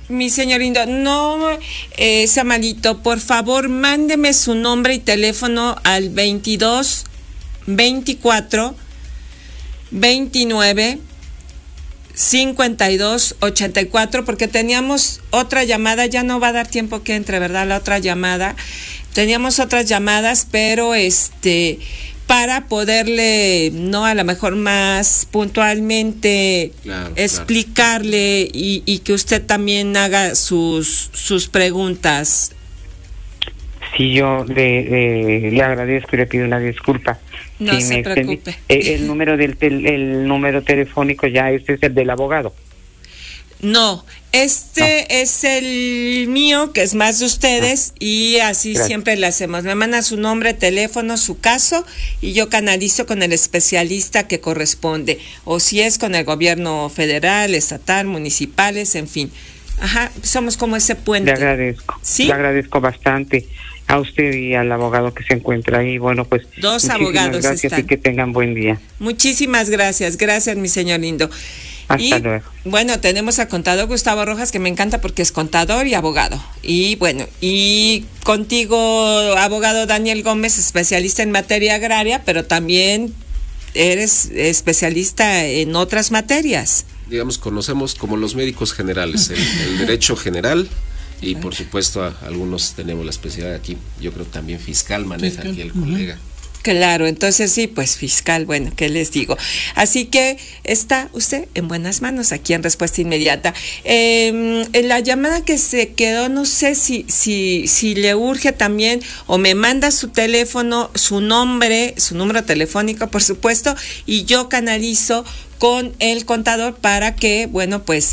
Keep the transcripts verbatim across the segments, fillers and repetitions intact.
Mi señor lindo, no eh, sea malito, por favor, mándeme su nombre y teléfono al veintidós veinticuatro veintinueve cincuenta y dos ochenta y cuatro, porque teníamos otra llamada, ya no va a dar tiempo que entre, ¿verdad? La otra llamada. Teníamos otras llamadas, pero este, para poderle, no, a lo mejor más puntualmente claro, explicarle claro. Y, y que usted también haga sus, sus preguntas. Sí, yo le, eh, le agradezco y le pido una disculpa. No si se me preocupe. Extendí, eh, el número del tel, el número telefónico ya este es el del abogado. No, este no. es el mío, que es más de ustedes, ah, y así gracias. Siempre le hacemos. Me manda su nombre, teléfono, su caso, y yo canalizo con el especialista que corresponde, o si es con el gobierno federal, estatal, municipales, en fin. Ajá, somos como ese puente. Le agradezco, ¿sí? Le agradezco bastante a usted y al abogado que se encuentra ahí. Bueno, pues dos abogados gracias están. Y que tengan buen día. Muchísimas gracias, gracias mi señor lindo. Hasta y, luego. Bueno, tenemos al contador Gustavo Rojas, que me encanta porque es contador y abogado. Y bueno, y contigo, abogado Daniel Gómez, especialista en materia agraria, pero también eres especialista en otras materias. Digamos, conocemos como los médicos generales, el, el derecho general y por supuesto a, algunos tenemos la especialidad aquí, yo creo también fiscal maneja fiscal. Aquí el colega. Claro, entonces sí, pues fiscal, bueno, ¿qué les digo? Así que está usted en buenas manos aquí en Respuesta Inmediata. Eh, en la llamada que se quedó, no sé si, si, si le urge también, o me manda su teléfono, su nombre, su número telefónico, por supuesto, y yo canalizo con el contador para que, bueno, pues,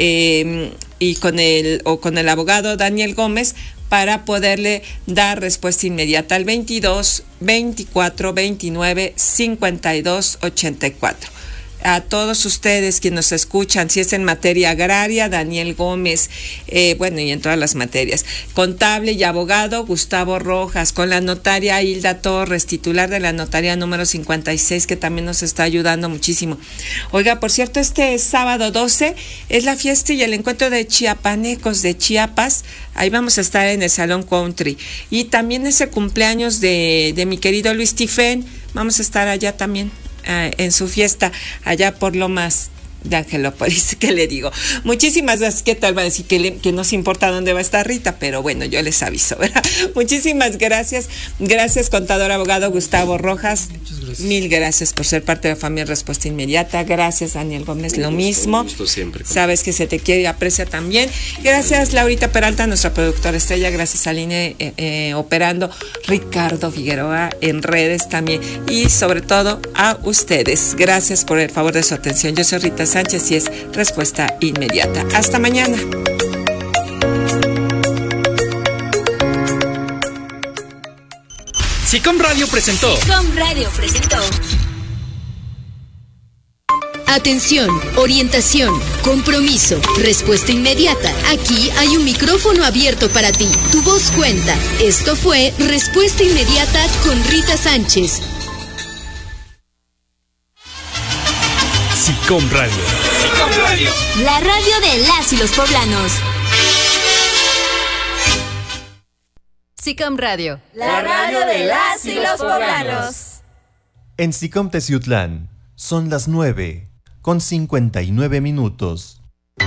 eh, y con el, o con el abogado Daniel Gómez, para poderle dar respuesta inmediata al veintidós veinticuatro veintinueve cincuenta y dos ochenta y cuatro. A todos ustedes quienes nos escuchan, si es en materia agraria, Daniel Gómez, eh, bueno, y en todas las materias. Contable y abogado, Gustavo Rojas, con la notaria Hilda Torres, titular de la notaría número cincuenta y seis, que también nos está ayudando muchísimo. Oiga, por cierto, este sábado doce es la fiesta y el encuentro de chiapanecos de Chiapas. Ahí vamos a estar en el Salón Country. Y también ese cumpleaños de, de mi querido Luis Tifén, vamos a estar allá también. Uh, en su fiesta allá por Lomas de Angelópolis, ¿qué le digo? Muchísimas gracias. ¿Qué tal? Va a decir que, le, que no se importa dónde va a estar Rita, pero bueno, yo les aviso, ¿verdad? Muchísimas gracias. Gracias, contador abogado Gustavo Rojas. Muchas gracias. Mil gracias por ser parte de la familia Respuesta Inmediata. Gracias, Daniel Gómez, un lo gusto, mismo. Un gusto siempre. Sabes que se te quiere y aprecia también. Gracias, Laurita Peralta, nuestra productora estrella. Gracias, Aline, eh, eh, operando. Ricardo Figueroa en redes también. Y sobre todo a ustedes. Gracias por el favor de su atención. Yo soy Rita Sánchez y es Respuesta Inmediata. Hasta mañana. SICOM Radio presentó. SICOM Radio presentó. Atención, orientación, compromiso, respuesta inmediata. Aquí hay un micrófono abierto para ti. Tu voz cuenta. Esto fue Respuesta Inmediata con Rita Sánchez. SICOM Radio. SICOM Radio. La radio de las y los poblanos. SICOM Radio. La radio de las y los poblanos. En SICOM Teciutlán son las nueve con cincuenta y nueve minutos.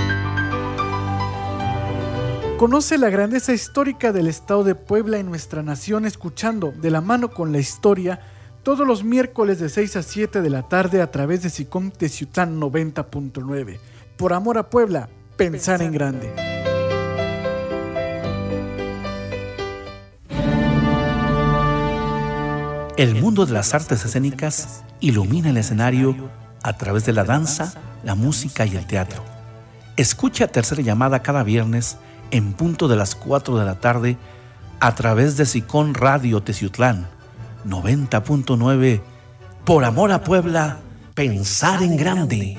Conoce la grandeza histórica del estado de Puebla en nuestra nación escuchando De la mano con la historia todos los miércoles de seis a siete de la tarde a través de SICOM Teciutlán noventa punto nueve. Por amor a Puebla, pensar, pensar en grande. El mundo de las artes escénicas ilumina el escenario a través de la danza, la música y el teatro. Escucha Tercera Llamada cada viernes en punto de las cuatro de la tarde a través de SICOM Radio Teciutlán noventa punto nueve. Por amor a Puebla, pensar en grande.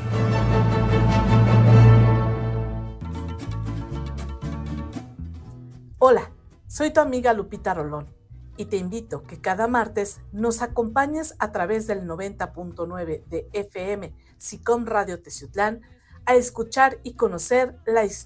Hola, soy tu amiga Lupita Rolón y te invito que cada martes nos acompañes a través del noventa punto nueve de F M SICOM Radio Teciutlán a escuchar y conocer la historia